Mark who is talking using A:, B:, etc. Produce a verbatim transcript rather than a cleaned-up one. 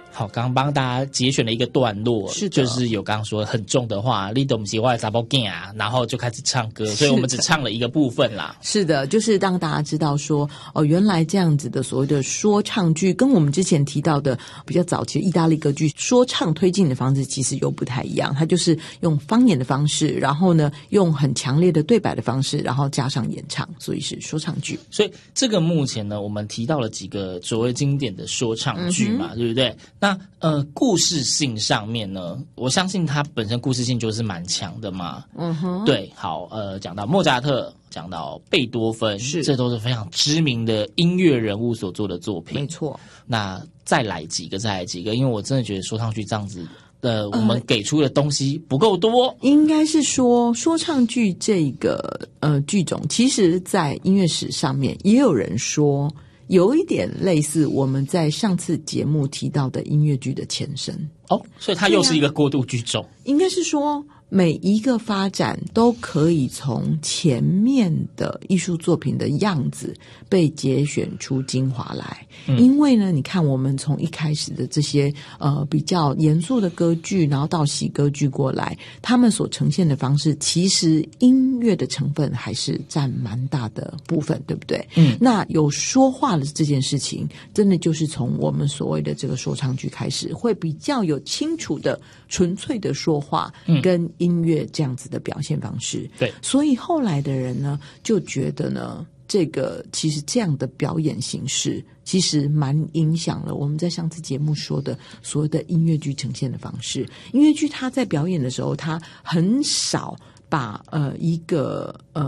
A: 好，刚刚帮大家节选了一个段落，
B: 是的，
A: 就是有刚刚说很重的话，你都不是我的查某囝啊，然后就开始唱歌，所以我们只唱了一个部分啦。
B: 是的，就是让大家知道说，哦，原来这样子的所谓的说唱剧，跟我们之前提到的比较早期的意大利歌剧说唱推进的方式其实又不太一样，它就是用方言的方式，然后呢，用很强烈的对白的方式，然后加上演唱，所以是说唱剧。
A: 所以这个目前呢，我们提到了几个所谓经典的说唱剧嘛，嗯、对不对？那呃，故事性上面呢，我相信它本身故事性就是蛮强的嘛。嗯哼，对，好，呃，讲到莫扎特，讲到贝多芬，是这都是非常知名的音乐人物所做的作品。
B: 没错。
A: 那再来几个，再来几个，因为我真的觉得说唱剧这样子。呃，我们给出的东西不够多，呃、
B: 应该是说说唱剧这个呃剧种，其实在音乐史上面也有人说有一点类似我们在上次节目提到的音乐剧的前身
A: 哦，所以它又是一个过渡剧种。
B: 应该是说每一个发展都可以从前面的艺术作品的样子被节选出精华来、嗯、因为呢你看我们从一开始的这些呃比较严肃的歌剧，然后到喜歌剧过来，他们所呈现的方式其实音乐的成分还是占蛮大的部分，对不对？嗯，那有说话的这件事情真的就是从我们所谓的这个说唱剧开始，会比较有清楚的纯粹的说话跟音乐这样子的表现方式。
A: 对，
B: 所以后来的人呢就觉得呢，这个其实这样的表演形式其实蛮影响了我们在上次节目说的所谓的音乐剧呈现的方式。音乐剧它在表演的时候，它很少把呃一个呃